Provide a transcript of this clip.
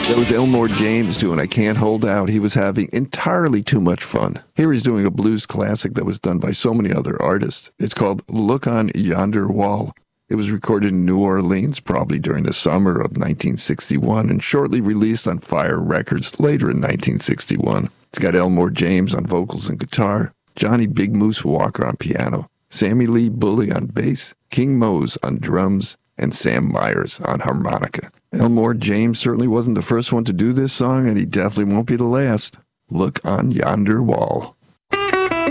That was Elmore James doing I Can't Hold Out. He was having entirely too much fun. Here he's doing a blues classic that was done by so many other artists. It's called Look on Yonder Wall. It was recorded in New Orleans, probably during the summer of 1961, and shortly released on Fire Records later in 1961. It's got Elmore James on vocals and guitar, Johnny Big Moose Walker on piano, Sammy Lee Bully on bass, King Mose on drums, and Sam Myers on harmonica. Elmore James certainly wasn't the first one to do this song, and he definitely won't be the last. Look on Yonder Wall.